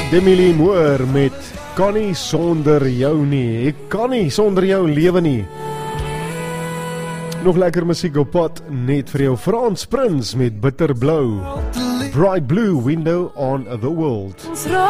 Demi Lee Moore met Kan nie sonder jou nie. Ek kan nie sonder jou lewe nie. Nog lekker musiek op pad, net vir jou. Frans Prins met Bitter Blou. Bright Blue Window on the World.